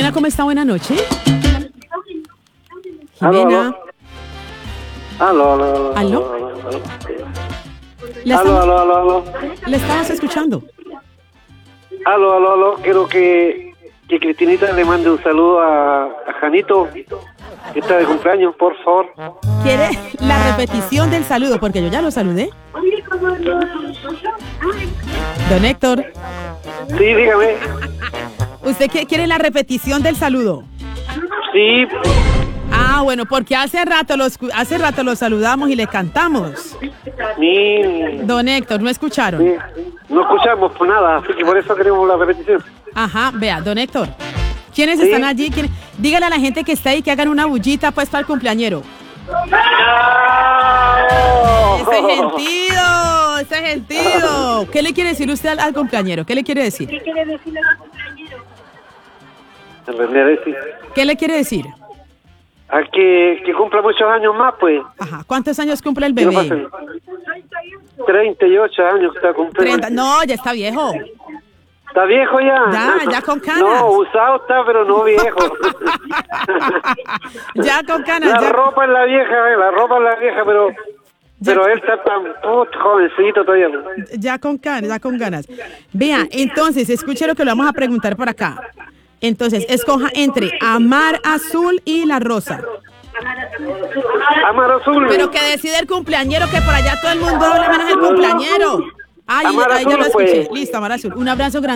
Jimena, ¿cómo está? Buenas noches. Aló, Jimena. aló. ¿Aló? Aló. Le estamos escuchando. Aló. Quiero que Cristinita le mande un saludo a Janito, que está de cumpleaños, por favor. ¿Quiere la repetición del saludo? Porque yo ya lo saludé. Don Héctor, Sí, dígame. ¿usted quiere la repetición del saludo? Sí, Ah, bueno, porque hace rato lo saludamos y le cantamos. Don Héctor, ¿no escucharon? no escuchamos por nada, así que por eso queremos la repetición. Ajá, vea, don Héctor. ¿Quiénes Sí. están allí? Dígale a la gente que está ahí que hagan una bullita pues para el cumpleañero. Ese sentido. ¿Qué le quiere decir usted al cumpleañero? ¿Qué le quiere decir? En realidad, sí. ¿Qué le quiere decir? A que cumpla muchos años más, pues. Ajá, ¿cuántos años cumple el Que no bebé? pasen 38 años que está cumpliendo. 30. No, ya está viejo. ¿Está viejo ya? Ya con canas. No, usado está, pero no viejo. Ya con canas. La ya. ropa es la vieja, pero él está tan jovencito todavía. Ya con ganas. Vea, entonces, escuche lo que le vamos a preguntar por acá. Entonces, escoja entre Amar Azul y La Rosa. Amar Azul. Pero que decide el cumpleañero, que por allá todo el mundo habla menos el cumpleañero. Ay, Amar ya lo Azul, escuché. pues. Listo, Amar Azul. Un abrazo grande.